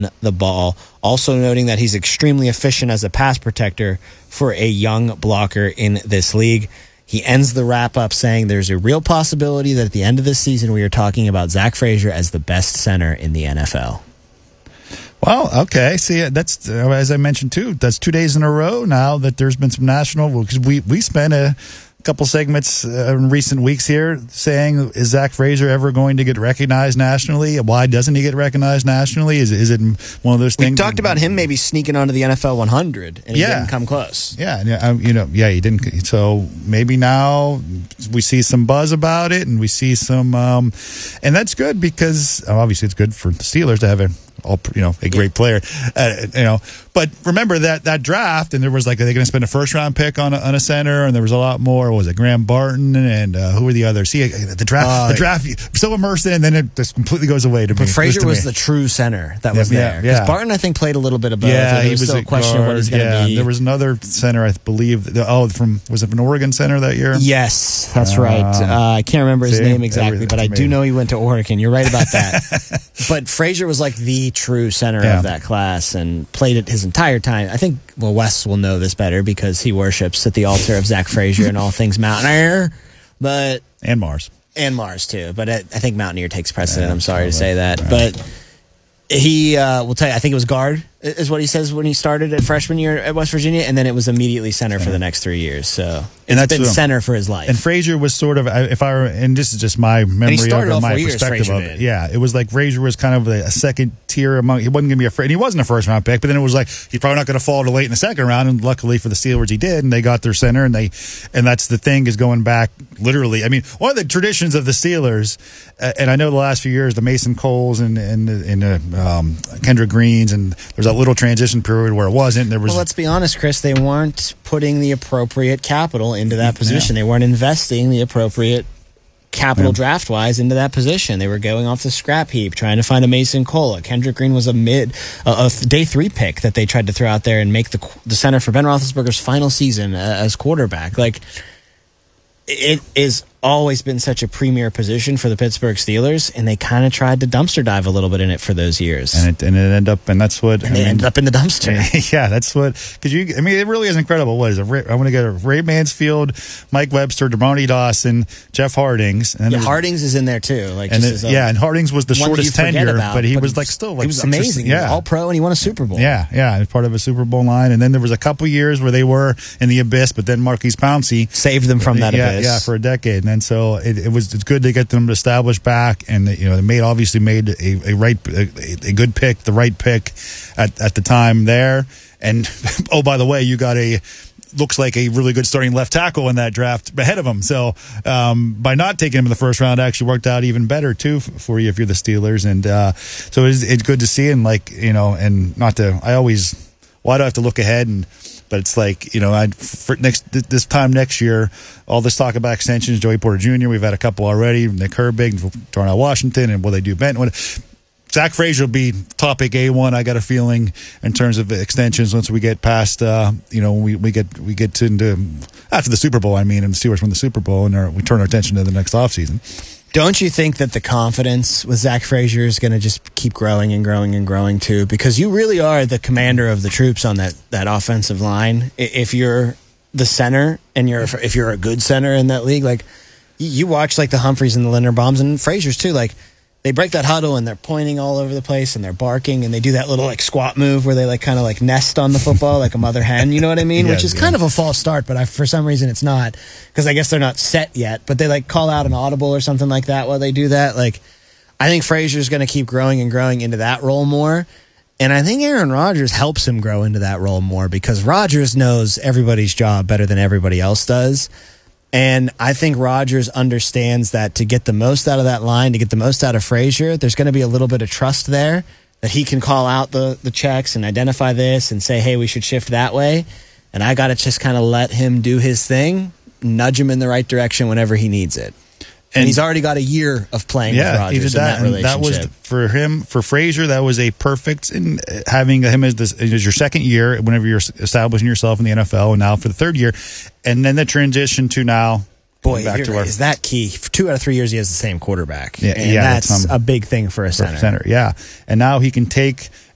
the ball. Also noting that he's extremely efficient as a pass protector for a young blocker in this league. He ends the wrap-up saying there's a real possibility that at the end of this season we are talking about Zach Frazier as the best center in the NFL. Well, okay. See, that's, as I mentioned, too, that's 2 days in a row now that there's been some national, because we spent a couple segments in recent weeks here saying, is Zach Frazier ever going to get recognized nationally? Why doesn't he get recognized nationally? Is it one of those things? We talked about him maybe sneaking onto the NFL 100, and he didn't come close. Yeah, he didn't. So maybe now we see some buzz about it, and we see some, and that's good because obviously it's good for the Steelers to have a great player, But remember that draft, and there was are they going to spend a first-round pick on a center, and there was a lot more. What was it, Graham Barton, and who were the others? See, the draft, so immersed in, and then it just completely goes away to me. But Frazier was the true center that was there. Because Barton, I think, played a little bit of both. Yeah, he was still a question of what he's going to be. There was another center, I believe. Was it an Oregon center that year? Yes, that's right. I can't remember his name exactly, but I do know he went to Oregon. You're right about that. But Frazier was like the true center of that class and played it his entire time. I think, Wes will know this better because he worships at the altar of Zach Frazier and all things Mountaineer. And Mars. And Mars, too. But I think Mountaineer takes precedent. I'm sorry to say that. Right. But he will tell you, I think it was guard, is what he says when he started at freshman year at West Virginia, and then it was immediately center for the next 3 years. So it's been center for his life. And Frazier was sort of, and this is just my memory of it, my perspective of it. Yeah, it was like Frazier was kind of a second tier among. He wasn't going to be afraid. He wasn't a first round pick, but then it was like he's probably not going to fall to late in the second round. And luckily for the Steelers, he did, and they got their center. And that's the thing, is going back literally. I mean, one of the traditions of the Steelers, and I know the last few years, the Mason Coles and Kendrick Greens, and there's a little transition period where it wasn't. Well, let's be honest, Chris. They weren't putting the appropriate capital into that position. Yeah. They weren't investing the appropriate capital draft-wise into that position. They were going off the scrap heap, trying to find a Mason Cole. Kendrick Green was a day 3 pick that they tried to throw out there and make the center for Ben Roethlisberger's final season as quarterback. It is always been such a premier position for the Pittsburgh Steelers, and they kind of tried to dumpster dive a little bit in it for those years. And it ended up, and that's what... And they ended up in the dumpster. Yeah, that's what... Because it really is incredible. What is it? I want to get Ray Mansfield, Mike Webster, Dermontti Dawson, Jeff Hardings. And Hardings is in there too. And Hardings was the shortest tenure, but he was still he was amazing. He was all-pro, and he won a Super Bowl. Yeah, part of a Super Bowl line. And then there was a couple years where they were in the abyss, but then Marquise Pouncey saved them from that abyss. Yeah, for a decade. And so it's good to get them established back, and they obviously made a good pick, the right pick at the time there. And by the way, you got looks like a really good starting left tackle in that draft ahead of him. So by not taking him in the first round, it actually worked out even better too for you if you're the Steelers. And so it's good to see. And and not to, why do I have to look ahead? But it's this time next year, all this talk about extensions, Joey Porter Jr., we've had a couple already, Nick Herbig, Darnell Washington, and will they do Benton? Zach Frazier will be topic A1, I got a feeling, in terms of extensions once we get past, we get into after the Super Bowl, and the Steelers win the Super Bowl, and we turn our attention to the next offseason. Don't you think that the confidence with Zach Frazier is going to just keep growing and growing and growing too? Because you really are the commander of the troops on that offensive line. If you're the center and if you're a good center in that league, you watch the Humphreys and the Linderbaums and Frazier's too, they break that huddle and they're pointing all over the place and they're barking and they do that little squat move where they kind of nest on the football like a mother hen, you know what I mean? Which is kind of a false start, but for some reason it's not, because I guess they're not set yet, but they call out an audible or something like that while they do that. I think Frazier's going to keep growing and growing into that role more. And I think Aaron Rodgers helps him grow into that role more, because Rodgers knows everybody's job better than everybody else does. And I think Rodgers understands that to get the most out of that line, to get the most out of Frazier, there's going to be a little bit of trust there that he can call out the checks and identify this and say, hey, we should shift that way. And I got to just kind of let him do his thing, nudge him in the right direction whenever he needs it. And he's already got a year of playing with Rodgers he did that, in that relationship. That was, for him, for Frazier, that was a perfect, in having him as your second year whenever you're establishing yourself in the NFL, and now for the third year. And then the transition to now. Boy, is that key? For 2 out of 3 years, he has the same quarterback. That's a big thing for a center. And now he can take